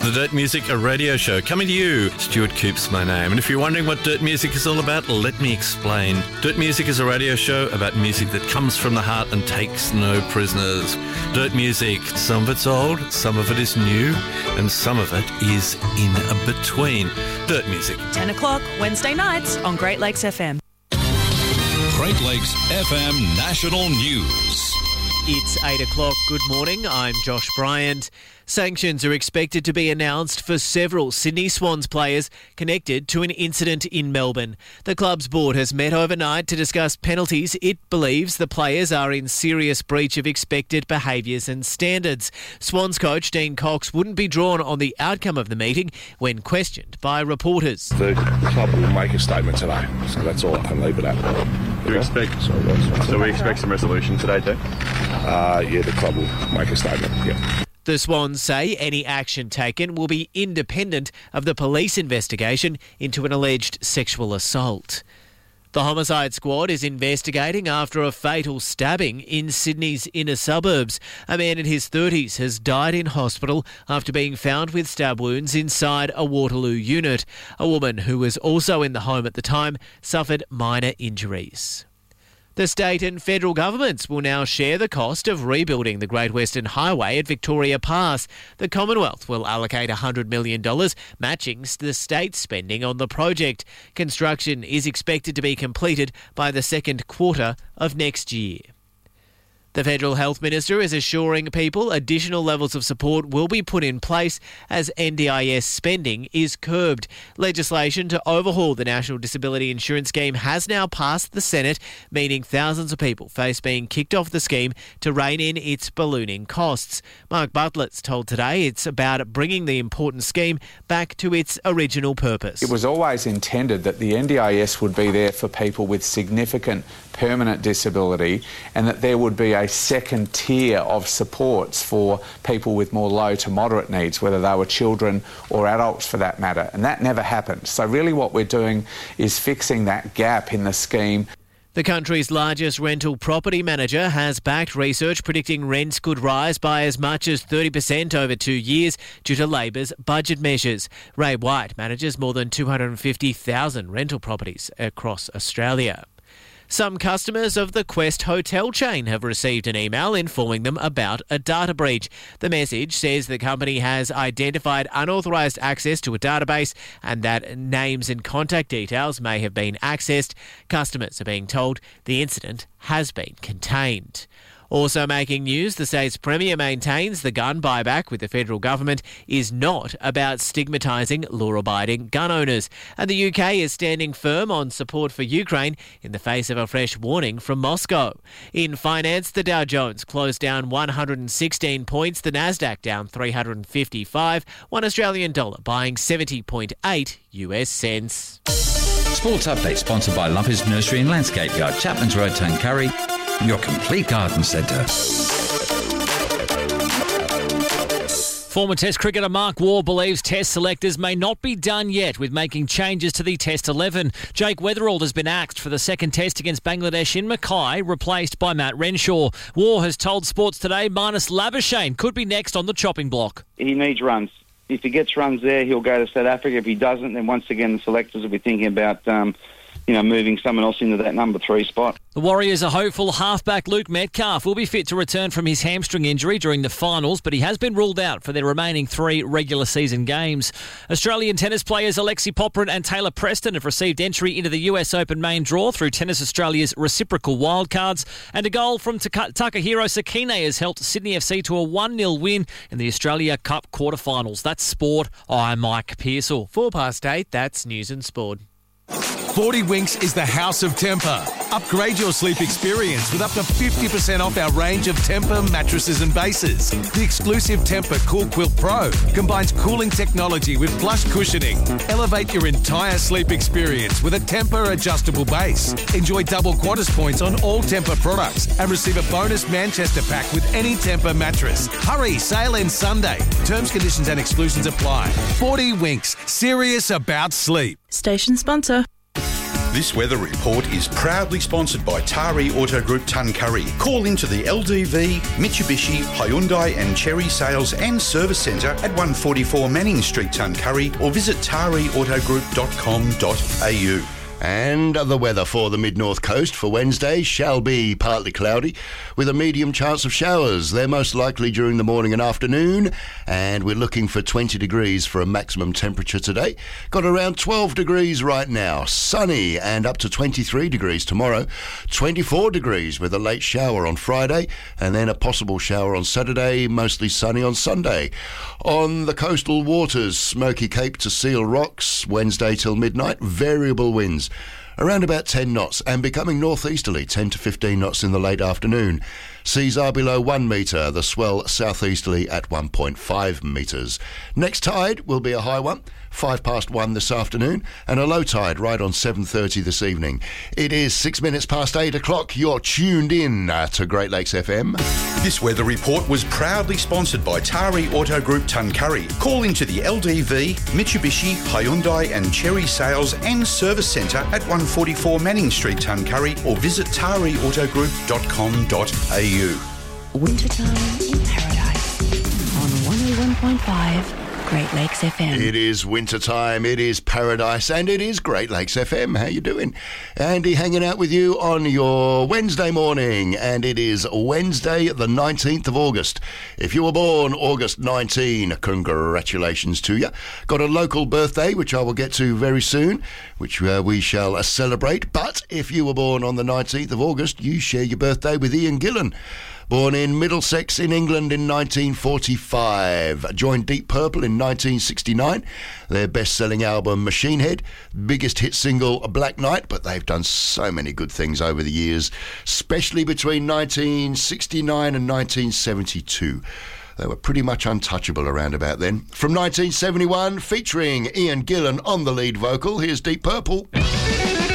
The Dirt Music, a radio show coming to you. Stuart Coop's my name. And if you're wondering what Dirt Music is all about, let me explain. Dirt Music is a radio show about music that comes from the heart and takes no prisoners. Dirt Music, some of it's old, some of it is new, and some of it is in between. Dirt Music. 10 o'clock, Wednesday nights on Great Lakes FM. Great Lakes FM National News. It's 8 o'clock. Good morning. I'm Josh Bryant. Sanctions are expected to be announced for several Sydney Swans players connected to an incident in Melbourne. The club's board has met overnight to discuss penalties it believes the players are in serious breach of expected behaviours and standards. Swans coach Dean Cox wouldn't be drawn on the outcome of the meeting when questioned by reporters. The club will make a statement today, so that's all I can leave it at. Do you expect? So we expect some resolution today too? Yeah, the club will make a statement, yeah. The Swans say any action taken will be independent of the police investigation into an alleged sexual assault. The homicide squad is investigating after a fatal stabbing in Sydney's inner suburbs. A man in his 30s has died in hospital after being found with stab wounds inside a Waterloo unit. A woman who was also in the home at the time suffered minor injuries. The state and federal governments will now share the cost of rebuilding the Great Western Highway at Victoria Pass. The Commonwealth will allocate $100 million, matching the state's spending on the project. Construction is expected to be completed by the second quarter of next year. The Federal Health Minister is assuring people additional levels of support will be put in place as NDIS spending is curbed. Legislation to overhaul the National Disability Insurance Scheme has now passed the Senate, meaning thousands of people face being kicked off the scheme to rein in its ballooning costs. Mark Bartlett's told Today it's about bringing the important scheme back to its original purpose. It was always intended that the NDIS would be there for people with significant permanent disability and that there would be a second tier of supports for people with more low to moderate needs, whether they were children or adults for that matter. And that never happened. So really what we're doing is fixing that gap in the scheme. The country's largest rental property manager has backed research predicting rents could rise by as much as 30% over 2 years due to Labor's budget measures. Ray White manages more than 250,000 rental properties across Australia. Some customers of the Quest hotel chain have received an email informing them about a data breach. The message says the company has identified unauthorised access to a database and that names and contact details may have been accessed. Customers are being told the incident has been contained. Also making news, the state's Premier maintains the gun buyback with the federal government is not about stigmatising law-abiding gun owners. And the UK is standing firm on support for Ukraine in the face of a fresh warning from Moscow. In finance, the Dow Jones closed down 116 points, the Nasdaq down 355, one Australian dollar buying 70.8 US cents. Sports Update sponsored by Lumpers Nursery and Landscape Yard, Chapman's Road, Tuncurry. Your complete garden centre. Former Test cricketer Mark Waugh believes Test selectors may not be done yet with making changes to the Test 11. Jake Weatherald has been axed for the second Test against Bangladesh in Mackay, replaced by Matt Renshaw. Waugh has told Sports Today Marnus Labuschagne could be next on the chopping block. He needs runs. If he gets runs there, he'll go to South Africa. If he doesn't, then once again the selectors will be thinking about moving someone else into that number 3 spot. The Warriors are hopeful halfback Luke Metcalf will be fit to return from his hamstring injury during the finals, but he has been ruled out for their remaining 3 regular season games. Australian tennis players Alexi Popyrin and Taylor Preston have received entry into the US Open main draw through Tennis Australia's reciprocal wildcards, and a goal from Takahiro Sakine has helped Sydney FC to a 1-0 win in the Australia Cup quarterfinals. That's sport. I'm Mike Pearsall. 8:04, that's News and Sport. 40 Winks is the house of Tempur. Upgrade your sleep experience with up to 50% off our range of Tempur mattresses and bases. The exclusive Tempur Cool Quilt Pro combines cooling technology with plush cushioning. Elevate your entire sleep experience with a Tempur adjustable base. Enjoy double Qantas points on all Tempur products and receive a bonus Manchester pack with any Tempur mattress. Hurry, sale ends Sunday. Terms, conditions and exclusions apply. 40 Winks, serious about sleep. Station sponsor. This weather report is proudly sponsored by Tari Auto Group Tuncurry. Call into the LDV, Mitsubishi, Hyundai and Cherry Sales and Service Centre at 144 Manning Street, Tuncurry, or visit tariautogroup.com.au. And the weather for the mid-north coast for Wednesday shall be partly cloudy with a medium chance of showers. They're most likely during the morning and afternoon, and we're looking for 20 degrees for a maximum temperature today. Got around 12 degrees right now, sunny, and up to 23 degrees tomorrow. 24 degrees with a late shower on Friday, and then a possible shower on Saturday, mostly sunny on Sunday. On the coastal waters, Smoky Cape to Seal Rocks, Wednesday till midnight, variable winds around about 10 knots and becoming northeasterly 10 to 15 knots in the late afternoon. Seas are below 1 metre, the swell southeasterly at 1.5 metres. Next tide will be a high one, 1:05 this afternoon, and a low tide right on 7:30 this evening. It is 6 minutes past 8 o'clock. You're tuned in to Great Lakes FM. This weather report was proudly sponsored by Tari Auto Group Tuncurry. Call into the LDV, Mitsubishi, Hyundai and Cherry Sales and Service Centre at 144 Manning Street, Tuncurry, or visit tariautogroup.com.au. Wintertime in Paradise on 101.5 Great Lakes FM. It is wintertime, it is paradise, and it is Great Lakes FM. How you doing? Andy hanging out with you on your Wednesday morning, and it is Wednesday the 19th of August. If you were born August 19, congratulations to you. Got a local birthday, which I will get to very soon, which we shall celebrate. But if you were born on the 19th of August, you share your birthday with Ian Gillan. Born in Middlesex in England in 1945. Joined Deep Purple in 1969. Their best-selling album, Machine Head. Biggest hit single, Black Knight. But they've done so many good things over the years, especially between 1969 and 1972. They were pretty much untouchable around about then. From 1971, featuring Ian Gillan on the lead vocal, here's Deep Purple.